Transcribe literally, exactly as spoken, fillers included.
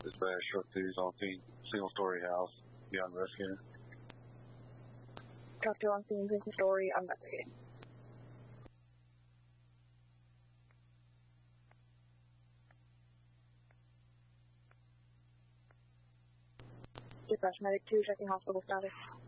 Dispatch truck two's on scene, single story house, beyond rescue. Truck two on scene, single story, I'm investigating. Dispatch medic two checking hospital status.